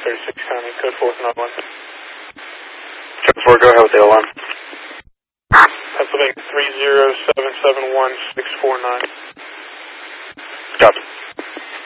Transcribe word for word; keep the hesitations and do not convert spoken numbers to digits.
thirty-six County, code four with another one. Code four, go ahead with the alarm. Pennsylvania three zero seven seven one six four nine. Copy.